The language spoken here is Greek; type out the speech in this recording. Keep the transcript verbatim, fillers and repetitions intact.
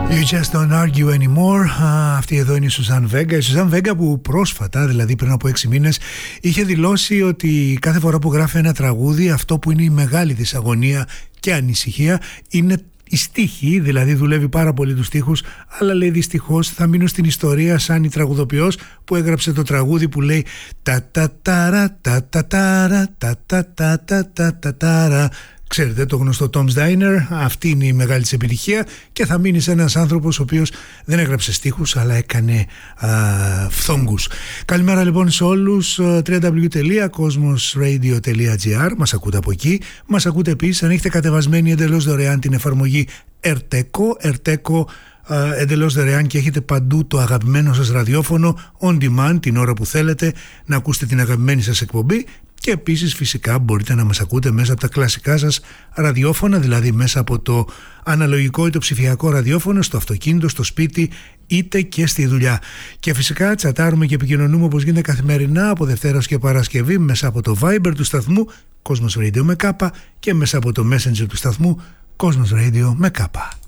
You just don't argue anymore. Α, αυτή εδώ είναι η Σουζάν Βέγκα. Η Σουζάν Βέγκα που πρόσφατα, δηλαδή πριν από έξι μήνες, είχε δηλώσει ότι κάθε φορά που γράφει ένα τραγούδι, αυτό που είναι η μεγάλη της αγωνία και ανησυχία είναι η στίχη, δηλαδή δουλεύει πάρα πολύ τους στίχους, αλλά λέει δυστυχώς θα μείνω στην ιστορία σαν η τραγουδοποιός που έγραψε το τραγούδι που λέει τα τα τάρα τα τα τάρα τα τα τα τα τα τα τάρα. Ξέρετε το γνωστό Tom's Diner, αυτή είναι η μεγάλη της επιτυχία και θα μείνει σε ένας άνθρωπος ο οποίος δεν έγραψε στίχους αλλά έκανε α, φθόγκους. Καλημέρα λοιπόν σε όλους, double-u double-u double-u τελεία κόσμος ρέιντιο τελεία τζι άρ, μας ακούτε από εκεί, μας ακούτε επίσης αν έχετε κατεβασμένη εντελώς δωρεάν την εφαρμογή Ερτέκο, Ερτέκο εντελώς δωρεάν και έχετε παντού το αγαπημένο σας ραδιόφωνο on demand την ώρα που θέλετε να ακούσετε την αγαπημένη σας εκπομπή. Και επίσης φυσικά μπορείτε να μας ακούτε μέσα από τα κλασικά σας ραδιόφωνα, δηλαδή μέσα από το αναλογικό ή το ψηφιακό ραδιόφωνο, στο αυτοκίνητο, στο σπίτι είτε και στη δουλειά. Και φυσικά τσατάρουμε και επικοινωνούμε όπως γίνεται καθημερινά από Δευτέρα και Παρασκευή μέσα από το Viber του σταθμού Cosmos Radio με κάπα και μέσα από το Messenger του σταθμού Cosmos Radio με κάπα.